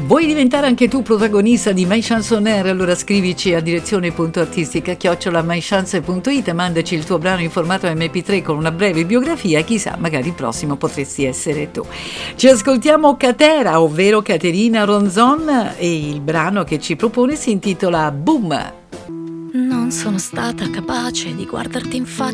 Vuoi diventare anche tu protagonista di My Chansonaire? Allora scrivici a direzione.artistica@mychance.it e mandaci il tuo brano in formato MP3 con una breve biografia, chissà, magari il prossimo potresti essere tu. Ci ascoltiamo Catera, ovvero Caterina Ronzon, e il brano che ci propone si intitola Boom. Non sono stata capace di guardarti in faccia